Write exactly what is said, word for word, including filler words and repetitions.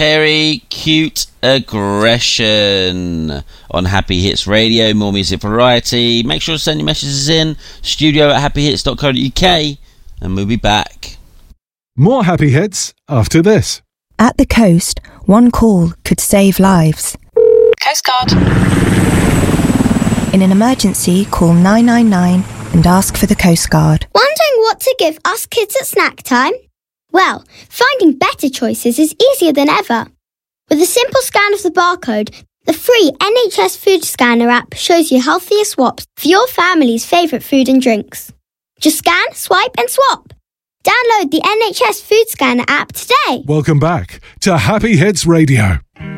Perry, Cute Aggression on Happy Hits Radio. More music variety. Make sure to send your messages in. Studio at happy hits dot co dot uk, and we'll be back. More Happy Hits after this. At the coast, one call could save lives. Coast Guard. In an emergency, call nine nine nine and ask for the Coast Guard. Wondering what to give us kids at snack time? Well, finding better choices is easier than ever. With a simple scan of the barcode, the free N H S Food Scanner app shows you healthier swaps for your family's favourite food and drinks. Just scan, swipe and swap. Download the N H S Food Scanner app today. Welcome back to Happy Hits Radio.